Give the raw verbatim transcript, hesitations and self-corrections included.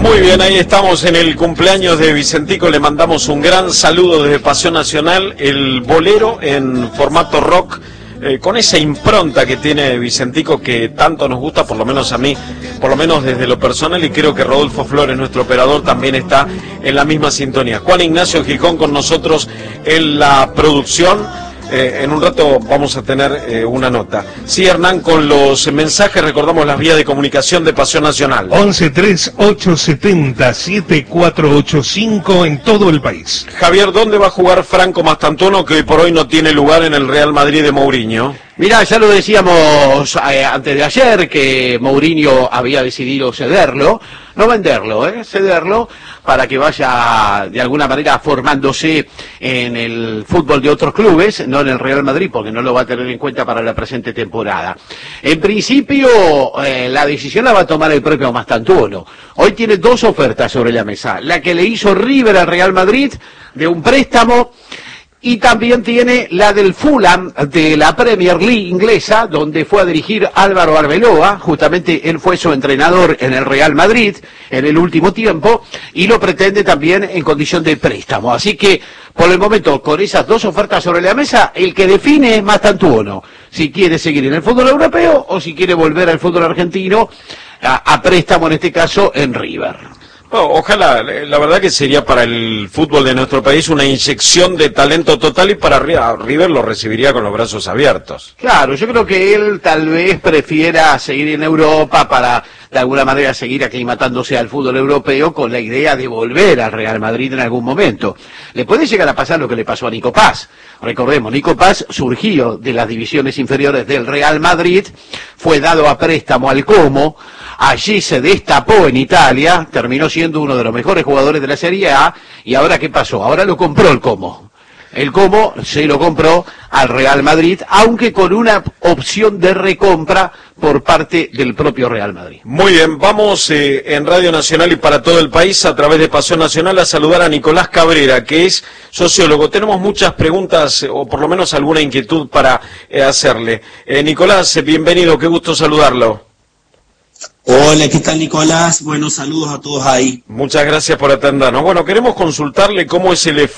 Muy bien, ahí estamos en el cumpleaños de Vicentico, le mandamos un gran saludo desde Pasión Nacional, el bolero en formato rock, eh, con esa impronta que tiene Vicentico que tanto nos gusta, por lo menos a mí, por lo menos desde lo personal, y creo que Rodolfo Flores, nuestro operador, también está en la misma sintonía. Juan Ignacio Gijón con nosotros en la producción. Eh, en un rato vamos a tener eh, una nota. Sí, Hernán, con los mensajes recordamos las vías de comunicación de Pasión Nacional. once tres ocho setenta siete cuatro ocho cinco en todo el país. Javier, ¿dónde va a jugar Franco Mastantuono, que hoy por hoy no tiene lugar en el Real Madrid de Mourinho? Mirá, ya lo decíamos eh, antes de ayer, que Mourinho había decidido cederlo, no venderlo, eh, cederlo, para que vaya de alguna manera formándose en el fútbol de otros clubes, no en el Real Madrid, porque no lo va a tener en cuenta para la presente temporada. En principio, eh, la decisión la va a tomar el propio Mastantuono. Hoy tiene dos ofertas sobre la mesa, la que le hizo River al Real Madrid, de un préstamo, y también tiene la del Fulham de la Premier League inglesa, donde fue a dirigir Álvaro Arbeloa. Justamente él fue su entrenador en el Real Madrid en el último tiempo, y lo pretende también en condición de préstamo. Así que, por el momento, con esas dos ofertas sobre la mesa, el que define es Mastantuono, si quiere seguir en el fútbol europeo o si quiere volver al fútbol argentino, a, a préstamo en este caso en River. Oh, ojalá, la verdad que sería para el fútbol de nuestro país una inyección de talento total, y para River lo recibiría con los brazos abiertos. Claro, yo creo que él tal vez prefiera seguir en Europa para de alguna manera seguir aclimatándose al fútbol europeo con la idea de volver al Real Madrid en algún momento. Le puede llegar a pasar lo que le pasó a Nico Paz. Recordemos, Nico Paz surgió de las divisiones inferiores del Real Madrid, fue dado a préstamo al Como, allí se destapó en Italia, terminó siendo uno de los mejores jugadores de la Serie A, y ahora ¿qué pasó? Ahora lo compró el Como. El Como se lo compró al Real Madrid, aunque con una opción de recompra por parte del propio Real Madrid. Muy bien, vamos eh, en Radio Nacional y para todo el país, a través de Pasión Nacional, a saludar a Nicolás Cabrera, que es sociólogo. Tenemos muchas preguntas, o por lo menos alguna inquietud para eh, hacerle. Eh, Nicolás, eh, bienvenido, qué gusto saludarlo. Hola, ¿qué tal, Nicolás? Buenos saludos a todos ahí. Muchas gracias por atendernos. Bueno, queremos consultarle cómo es el efecto